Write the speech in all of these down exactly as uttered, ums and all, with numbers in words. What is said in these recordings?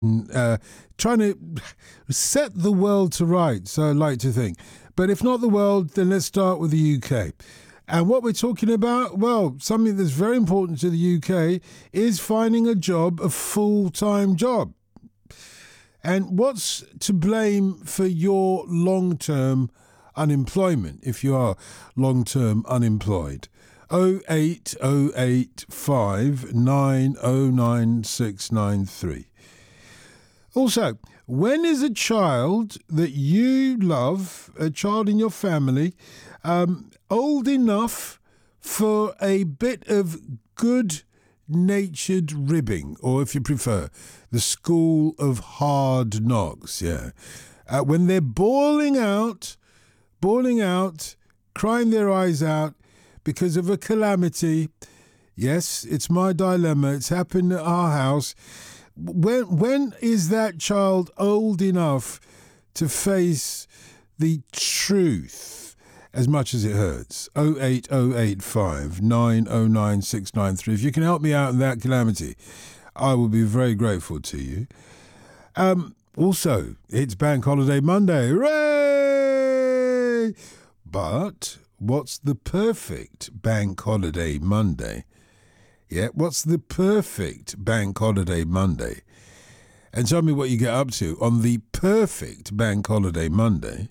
uh, trying to set the world to rights, I like to think. But if not the world, then let's start with the U K. And what we're talking about, well, something that's very important to the U K is finding a job, a full-time job. And what's to blame for your long-term unemployment if you are long-term unemployed? oh eight oh eight five nine oh nine six nine three. Also, when is a child that you love, a child in your family, um, old enough for a bit of good-natured ribbing, or if you prefer, the school of hard knocks, yeah. Uh, when they're bawling out, bawling out, crying their eyes out because of a calamity. Yes, it's my dilemma. It's happened at our house. When when is that child old enough to face the truth, as much as it hurts? oh eight oh eight five nine oh nine six nine three. If you can help me out in that calamity, I will be very grateful to you. Um, also, it's Bank Holiday Monday. Hooray! But what's the perfect Bank Holiday Monday? Yeah, what's the perfect Bank Holiday Monday? And tell me what you get up to on the perfect Bank Holiday Monday.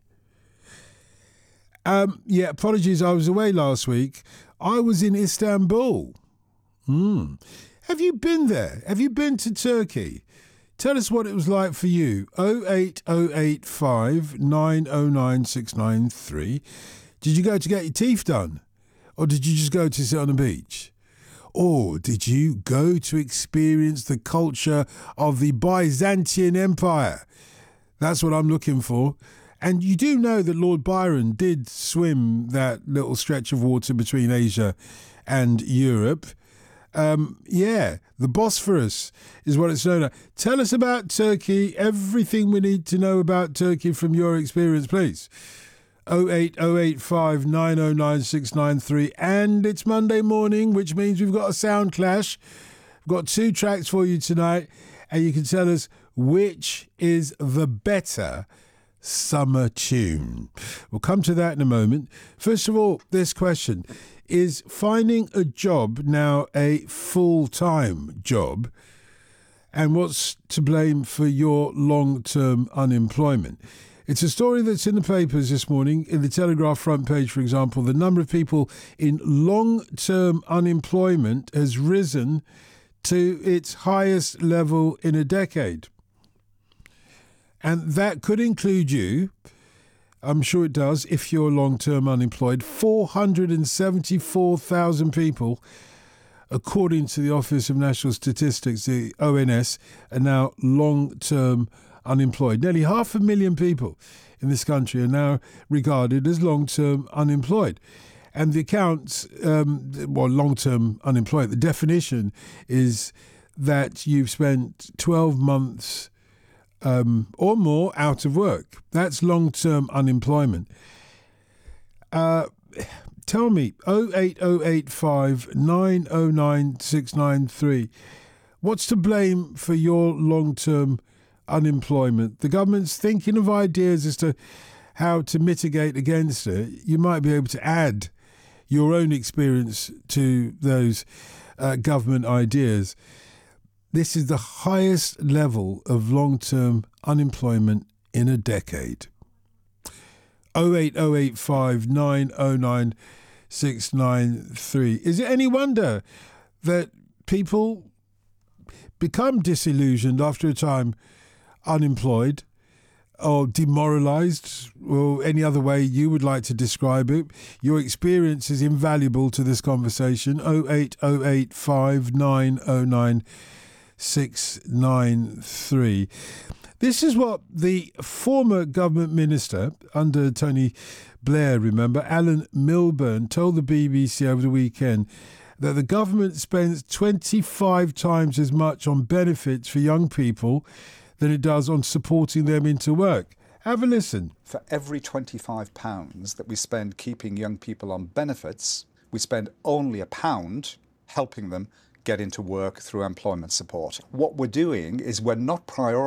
Um, yeah, apologies, I was away last week. I was in Istanbul. Hmm. Have you been there? Have you been to Turkey? Tell us what it was like for you. oh eight oh eight five nine oh nine six nine three. Did you go to get your teeth done? Or did you just go to sit on the beach? Or did you go to experience the culture of the Byzantine Empire? That's what I'm looking for. And you do know that Lord Byron did swim that little stretch of water between Asia and Europe. Um, yeah, the Bosphorus is what it's known as. Tell us about Turkey, everything we need to know about Turkey from your experience, please. oh eight oh eight five nine oh nine six nine three. And it's Monday morning, which means we've got a sound clash. We've got two tracks for you tonight, and you can tell us which is the better summer tune. We'll come to that in a moment. First of all, this question: is finding a job now a full-time job? And what's to blame for your long-term unemployment? It's a story that's in the papers this morning. In the Telegraph front page, for example, the number of people in long-term unemployment has risen to its highest level in a decade. And that could include you. I'm sure it does if you're long-term unemployed. four hundred seventy-four thousand people, according to the Office of National Statistics, the O N S, are now long-term unemployed. Nearly half a million people in this country are now regarded as long-term unemployed. And the accounts, um, well, long-term unemployed, the definition is that you've spent twelve months um, or more out of work. That's long-term unemployment. Uh, tell me, oh eight oh eight five nine oh nine six nine three, what's to blame for your long-term unemployment? The government's thinking of ideas as to how to mitigate against it. You might be able to add your own experience to those uh, government ideas. This is the highest level of long-term unemployment in a decade. oh eight oh eight five nine oh nine six nine three. Is it any wonder that people become disillusioned after a time, unemployed or demoralised, or any other way you would like to describe it? Your experience is invaluable to this conversation. oh eight oh eight five nine oh nine six nine three. This is what the former government minister under Tony Blair, remember, Alan Milburn, told the B B C over the weekend that the government spends twenty-five times as much on benefits for young people than it does on supporting them into work. Have a listen. For every twenty-five pounds that we spend keeping young people on benefits, we spend only a pound helping them get into work through employment support. What we're doing is we're not prioritising